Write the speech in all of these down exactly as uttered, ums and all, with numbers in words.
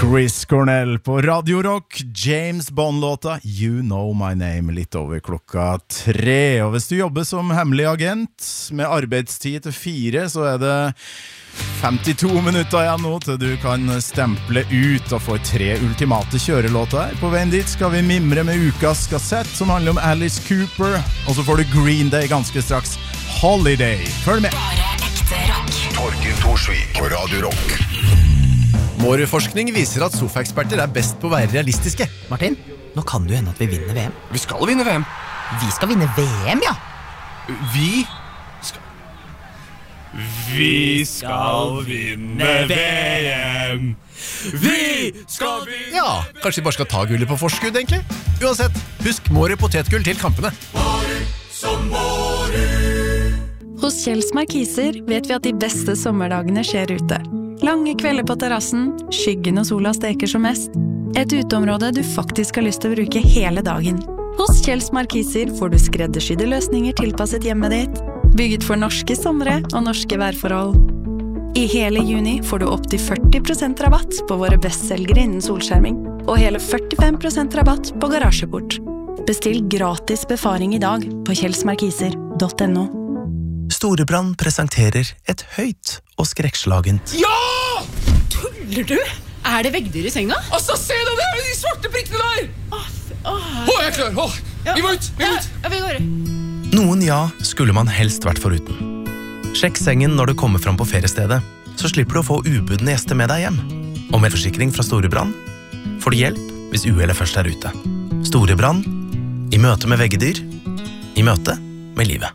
Chris Cornell på Radio Rock, James Bond-låta You Know My Name, litt over klokka tre. Og hvis du jobber som hemmelig agent med arbeidstid til fire, så er det femtito minutter igjen nå til du kan stemple ut og få tre ultimate kjørelåter her. På veien dit skal vi mimre med ukas kassett som handler om Alice Cooper, og så får du Green Day ganske straks. Holiday. Følg med. Bare ekte rock. Torgrim Thorsvik på Radio Rock. Vår-forskning viser at sofaeksperter er best på å være realistiske. Martin, nå kan det jo hende at vi vinner V M. Vi skal vinne V M. Vi skal vinne V M, ja. Vi skal... Vi skal vinne V M. Vi skal vinne... Ja, kanskje vi bare skal ta gullet på forskudd, egentlig. Uansett, husk Måre potetgull til kampene. Måre som Måre. Hos Kjells Markiser vet vi at de beste sommerdagene skjer ute. Lange kvelder på terrassen, skyggen og sola steker som mest. Et uteområde du faktisk har lyst til å bruke hele dagen. Hos Kjells Markiser får du skreddersydde løsninger tilpasset hjemmet ditt, bygget for norske somre og norske værforhold. I hele juni får du opp til førti prosent rabatt på våre bestselgere innen solskjerming, og hele førtifem prosent rabatt på garasjeport. Bestill gratis befaring i dag på kjellsmarkiser punktum no. Storebrand presenterer et høyt og skrekkslagent. Ja! Tuller du? Er det veggdyr i senga? Altså, se deg der, de svarte prikkene der! Åh, åh, Å, jeg er klar, åh, vi må ut, vi må ut! Ja, vi går. Noen ja skulle man helst vært foruten. Sjekk sengen når du kommer fram på feriestedet, så slipper du å få ubudne gjester med deg hjem. Og med forsikring fra Storebrand får du hjelp hvis uhellet først er ute. Storebrand, i møte med veggedyr, i møte med livet.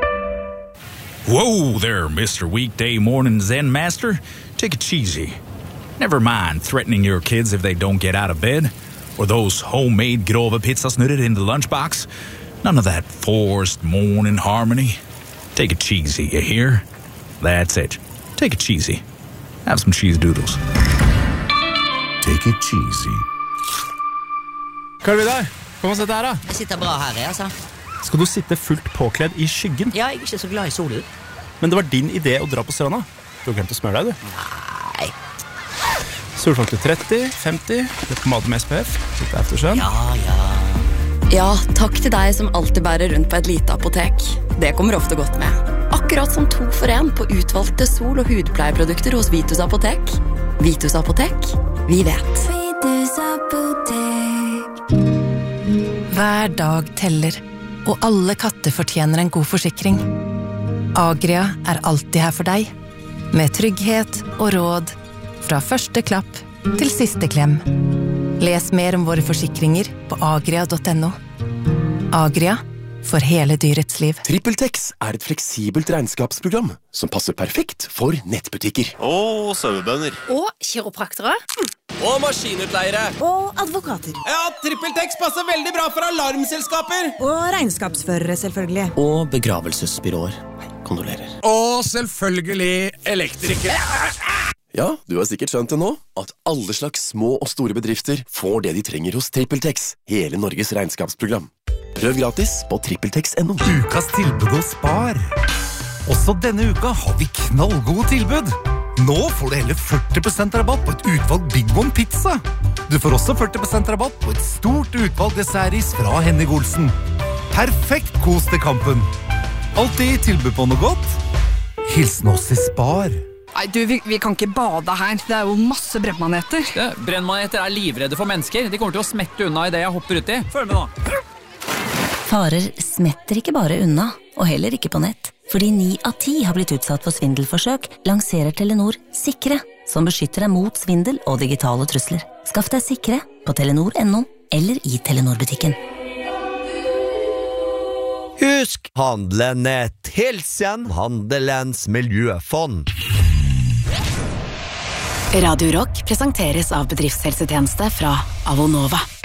Whoa there, Mister Weekday Morning Zen Master. Take it cheesy. Never mind threatening your kids if they don't get out of bed, or those homemade grove pizzasnurrer in the lunchbox. None of that forced morning harmony. Take it cheesy, you hear? That's it. Take it cheesy. Have some cheese doodles. Take it cheesy. Hva er det der? Kom og sett her da. Jeg sitter bra her, altså. Skal du sitte fullt påkledd i skyggen? Ja, jeg er ikke så glad i solen. Men det var din idé å dra på stranda. Du har glemt å smøre deg, du. Nei. Solfaktor tretti, femti, det er pomade med S P F. Sitte eftersøn. Ja, ja. Ja, takk til deg som alltid bærer rundt på et lite apotek. Det kommer ofte godt med. Akkurat som to for en på utvalgte sol- og hudpleieprodukter hos Vitus Apotek. Vitus Apotek, vi vet. Vitus Apotek. Hver dag teller, og alle katter fortjener en god forsikring. Agria er alltid her for deg, med trygghet og råd, fra første klapp til siste klem. Les mer om våre forsikringer på agria punktum no. Agria, for hele dyrets liv. TrippelTex er et fleksibelt regnskapsprogram som passer perfekt for nettbutikker. Og sauebønder. Og kiropraktere. Og maskinutleiere. Og advokater. Ja, TrippelTex passer veldig bra for alarmselskaper. Og regnskapsførere, selvfølgelig. Og begravelsesbyråer. Kondolerer. Og selvfølgelig elektrikere. Ja, du har sikkert skjønt det nå, at alle slags små og store bedrifter får det de trenger hos TrippelTex, hele Norges regnskapsprogram. Prøv gratis på trippeltex punktum no. Ukas tilbud hos Spar. Også denne uka har vi knallgode tilbud. Nå får du hele førti prosent rabatt på et utvalg Big One pizza. Du får også førti prosent rabatt på et stort utvalg dessertis fra Henning Olsen. Perfekt kos til kampen. Alltid tilbud på noe godt. Hilsen oss i Spar. Nei, du, vi, vi kan ikke bade her. Det er jo masse brennmaneter. Ja, brennmaneter er livredde for mennesker. De kommer til å smette unna i det jeg hopper ut i. Følg med nå. Farer smetter ikke bare unna, og heller ikke på nett. Fordi ni av ti har blitt utsatt for svindelforsøk, lanserer Telenor Sikre, som beskytter deg mot svindel og digitale trusler. Skaff deg Sikre på telenor punktum no eller i Telenor-butikken. Husk, handelen er hilsen Handelens miljøfond. Radio Rock presenteres av bedriftshelsetjeneste fra Avonova.